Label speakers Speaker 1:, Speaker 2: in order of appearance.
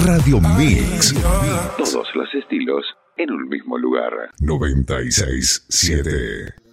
Speaker 1: Radio Mix. Todos los estilos en un mismo lugar. 96.7.